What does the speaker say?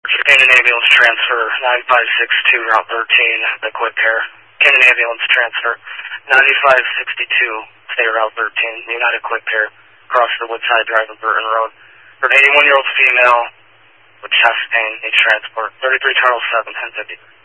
Canyon Ambulance Transfer, 9562, Route 13, the Quick Care. Canyon Ambulance Transfer, 9562, State Route 13, United Quick Care, across the Woodside Drive and Burton Road. For an 81-year-old female with chest pain, needs transport, 33 Charles 7, 1050.